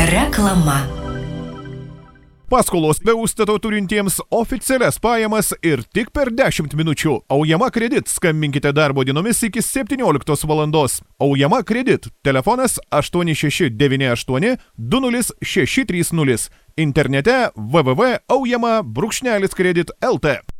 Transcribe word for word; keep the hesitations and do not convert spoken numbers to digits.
Reklama. Paskolos be užstato turintiems oficialias pajamas ir tik per dešimt minučių. Aujama Kredit. Skambinkite darbo dienomis iki septynioliktos valandos. Aujama Kredit. Telefonas aštuoni šeši devyni aštuoni du nulis šeši trys nulis. Internete w w w taškas aujama brūkšnelis kredit taškas l t.